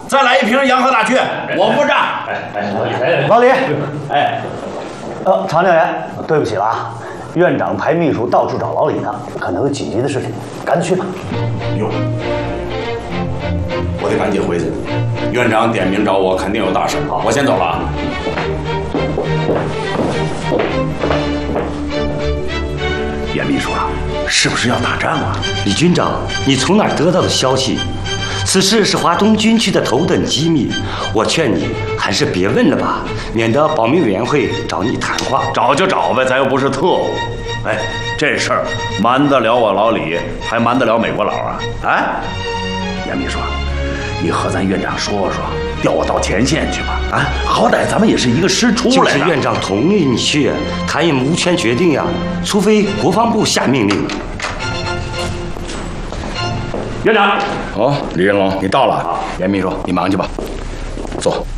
再来一瓶洋河大曲，我付账。 老李，常教员，对不起了啊，院长派秘书到处找老李呢，可能有紧急的事情，赶紧去吧。 哟，我得赶紧回去。院长点名找我，肯定有大事。我先走了啊。严秘书啊，是不是要打仗啊？ 李军长，你从哪儿得到的消息？此事是华东军区的头等机密，我劝你还是别问了吧，免得保密委员会找你谈话。 找就找呗，咱又不是特务。哎，这事儿瞒得了我老李，还瞒得了美国佬啊？哎，严秘书，你和咱院长说说，调我到前线去吧。啊，好歹咱们也是一个师出来的。 就是院长同意你去，他也无权决定呀，除非国防部下命令。 院长， 哦，李云龙，你到了。严秘书，你忙去吧。坐。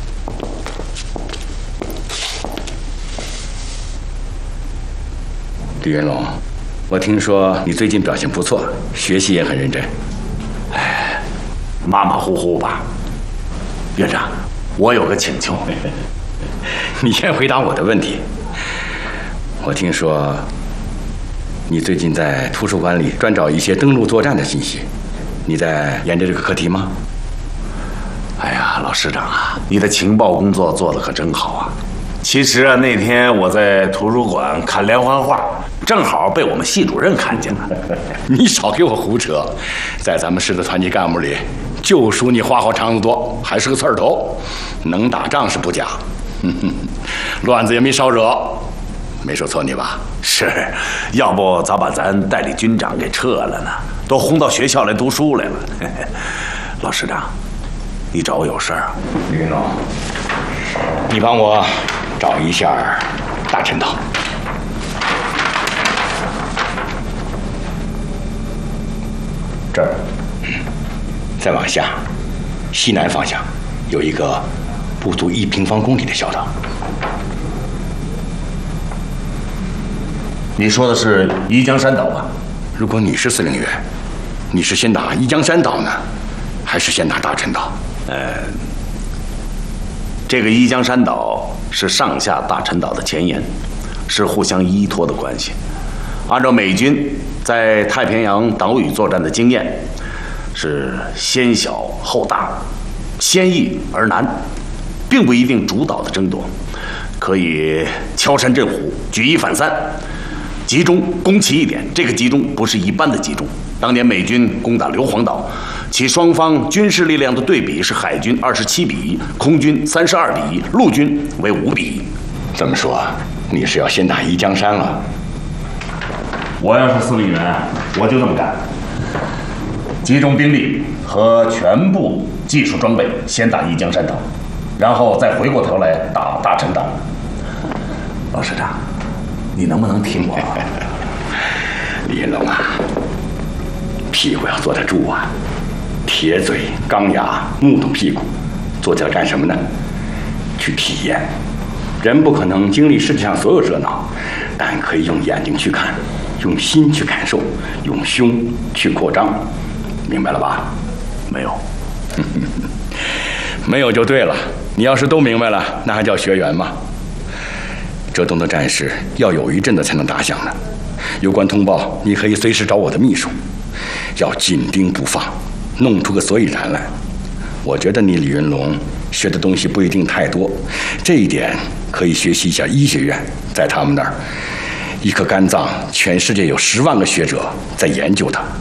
李云龙，我听说你最近表现不错，学习也很认真。 哎，马马虎虎吧。院长，我有个请求。 你先回答我的问题。我听说你最近在图书馆里专找一些登陆作战的信息。你在研究这个课题吗？ 哎呀，老师长啊，你的情报工作做得可真好啊！其实啊，那天我在图书馆看连环画，正好被我们系主任看见了。 你少给我胡扯！在咱们市的团级干部里，就属你话好肠子多，还是个刺儿头，能打仗是不假，乱子也没少惹，没说错你吧？ 是，要不早把咱代理军长给撤了呢，都轰到学校来读书来了。老师长，你找我有事儿啊？ 李云龙，你帮我找一下大陈岛。这儿，再往下，西南方向有一个不足1平方公里的小岛。 你说的是宜江山岛吧？ 如果你是司令员，你是先打宜江山岛呢，还是先打大陈岛？ 这个宜江山岛是上下大陈岛的前沿，是互相依托的关系。按照美军在太平洋岛屿作战的经验，是先小后大，先易而难，并不一定主导的争夺，可以敲山震虎，举一反三。集中攻其一点，这个集中不是一般的集中。当年美军攻打硫磺岛，其双方军事力量的对比是海军27比1，空军32比1，陆军为5比1。 这么说，你是要先打宜江山了？ 我要是司令员，我就这么干，集中兵力和全部技术装备，先打宜江山岛，然后再回过头来打大陈岛。老师长，你能不能听我？ 李云龙啊，屁股要坐得住啊，铁嘴钢牙木头屁股，坐这干什么呢？去体验。人不可能经历世界上所有热闹，但可以用眼睛去看，用心去感受，用胸去扩张，明白了吧？ 没有。 没有就对了。你要是都明白了，那还叫学员吗？浙东的战事要有一阵子才能打响呢。有关通报，你可以随时找我的秘书，要紧盯不放，弄出个所以然来。我觉得你李云龙学的东西不一定太多，这一点可以学习一下医学院，在他们那儿，一颗肝脏，全世界有10万个学者在研究它。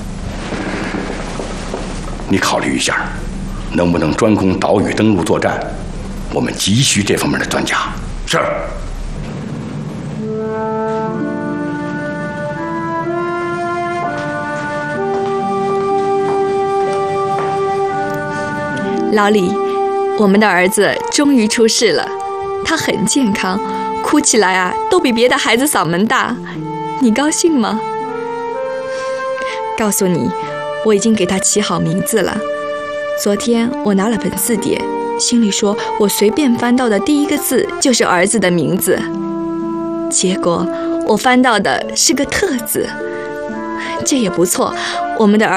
你考虑一下，能不能专攻岛屿登陆作战？我们急需这方面的专家。 是。 老李，我们的儿子终于出世了，他很健康，哭起来啊都比别的孩子嗓门大，你高兴吗？告诉你，我已经给他起好名字了。昨天我拿了本字典，心里说我随便翻到的第一个字就是儿子的名字，结果我翻到的是个特字，这也不错，我们的儿